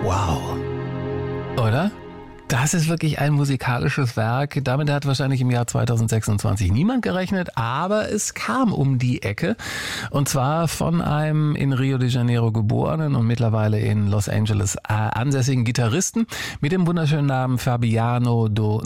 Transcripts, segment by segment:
Wow. Oder? Das ist wirklich ein musikalisches Werk. Damit hat wahrscheinlich im Jahr 2026 niemand gerechnet, aber es kam um die Ecke. Und zwar von einem in Rio de Janeiro geborenen und mittlerweile in Los Angeles ansässigen Gitarristen mit dem wunderschönen Namen Fabiano do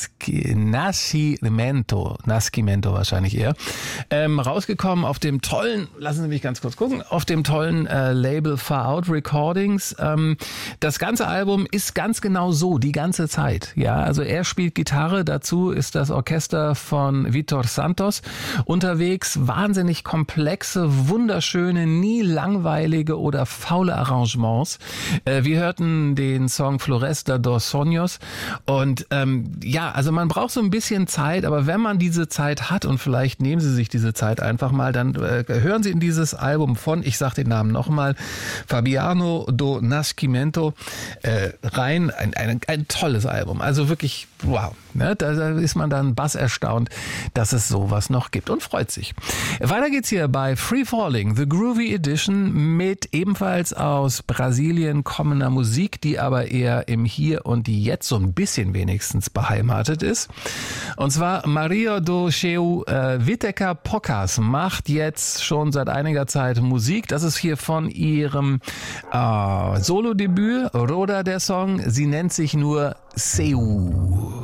Nascimento wahrscheinlich eher. Rausgekommen auf dem tollen, lassen Sie mich ganz kurz gucken, auf dem tollen Label Far Out Recordings. Das ganze Album ist ganz genau so, die ganze Zeit. Ja, also er spielt Gitarre, dazu ist das Orchester von Vitor Santos unterwegs. Wahnsinnig komplexe, wunderschöne, nie langweilige oder faule Arrangements. Wir hörten den Song Floresta dos Sonhos und also man braucht so ein bisschen Zeit, aber wenn man diese Zeit hat und vielleicht nehmen Sie sich diese Zeit einfach mal, dann hören Sie in dieses Album von, ich sage den Namen nochmal, Fabiano do Nascimento rein. Ein tolles Album, also wirklich wow. Ne? Da ist man dann bass erstaunt, dass es sowas noch gibt und freut sich. Weiter geht's hier bei Free Falling, The Groovy Edition mit ebenfalls aus Brasilien kommender Musik, die aber eher im Hier und Jetzt so ein bisschen wenigstens beheimatet ist. Und zwar Maria do Cheu Witeka Pocas macht jetzt schon seit einiger Zeit Musik. Das ist hier von ihrem Solo-Debüt, Roda der Song. Sie nennt sich nur Seu.